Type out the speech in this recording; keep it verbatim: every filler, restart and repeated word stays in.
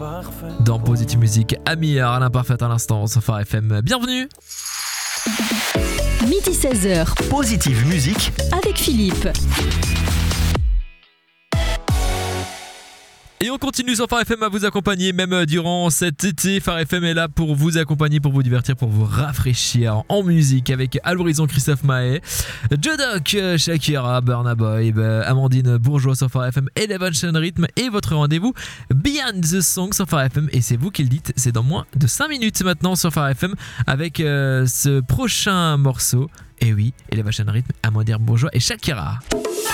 Dans Positive Music, Amir, l'imparfait à l'instant, sur Phare F M. Bienvenue. Midi seize heures. Positive Music avec Philippe. Et on continue sur Phare F M à vous accompagner même durant cet été. Phare F M est là pour vous accompagner, pour vous divertir, pour vous rafraîchir en musique avec à l'horizon Christophe Maé, Jodoc, Shakira, Burna Boy, Amandine Bourgeois sur Phare F M, Elevation Rhythm et votre rendez-vous Beyond the Song sur Phare F M. Et c'est vous qui le dites, c'est dans moins de cinq minutes maintenant sur Phare F M avec euh, ce prochain morceau. Et oui, Elevation Rhythm, Amandine Bourgeois et Shakira.